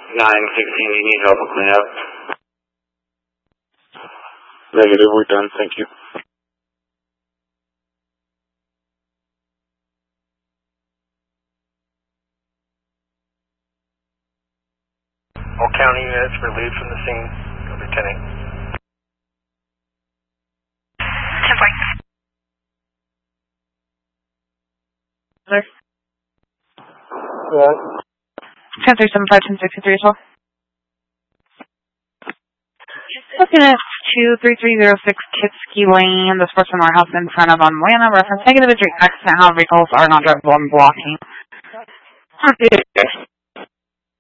916, you need help with cleanup? Negative, we're done, thank you. All county units relieved from the scene. Lieutenant. 10-4. Right. 10-3-7-5-10-63 as well. Looking at 23306 Kitski Lane, the Sportsman Warehouse in front of Moana, reference negative, accident, how vehicles are not drivable and blocking.